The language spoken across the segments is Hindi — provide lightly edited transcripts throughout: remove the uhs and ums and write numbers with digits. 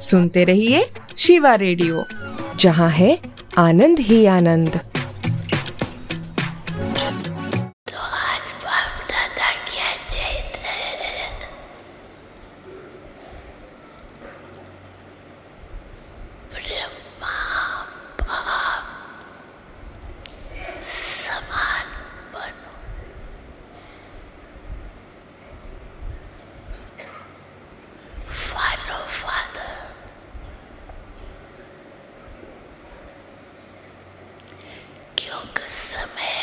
सुनते रहिए शिवा रेडियो, जहाँ है आनंद ही आनंद। तो आज बाप दादा क्या चाहते हैं? ब्रह्मा बाप समान बनो। Follow Father. क्योंकि समय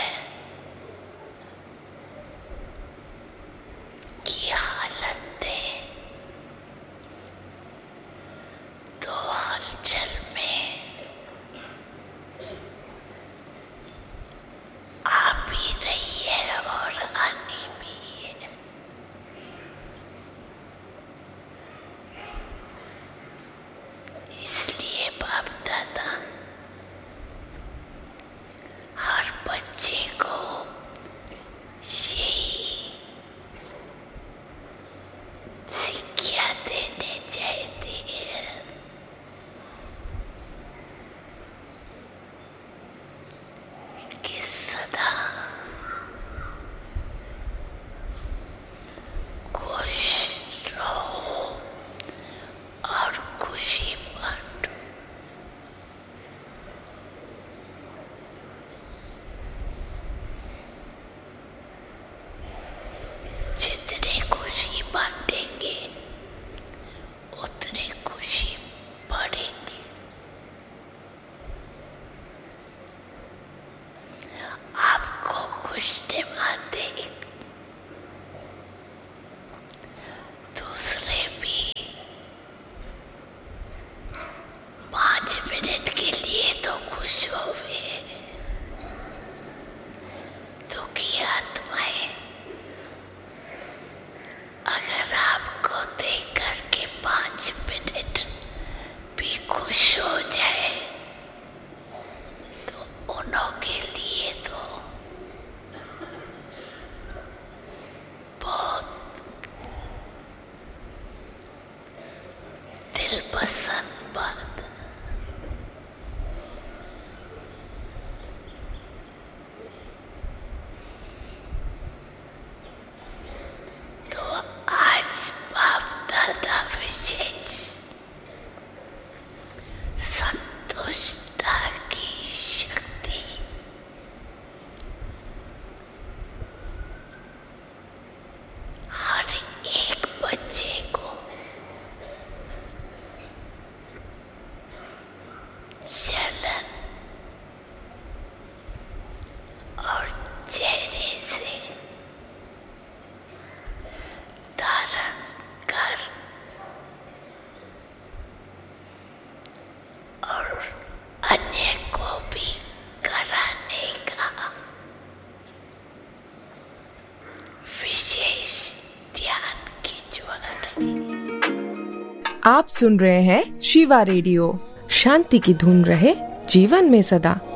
की हालत दें तो हलचल में आ भी रही है और आनी भी है। इसलिए बाप दादा हर बच्चे को यही शिक्षा देने चाहते हैं कि सदा खुश रहो और खुशी बांटो। जितने खुशी बांटेंगे उतने खुशी बढ़ेंगे। आपको खुशने आते दूसरे भी 5 मिनट के लिए तो खुश होवे। दुखी आत्माएं अगर आपको देख करके 5 मिनट भी खुश हो जाए तो उनके लिए तो बहुत दिल पसंद बात। तो आज बाप दादा विशेष संतुष्टता की शक्ति हर एक बच्चे को चलन और चेहरे से धारण कर और अन्य को भी कराने का विशेष ध्यान खिंचवा रहे। आप सुन रहे हैं शिवा रेडियो। शांति की धुन रहे जीवन में सदा।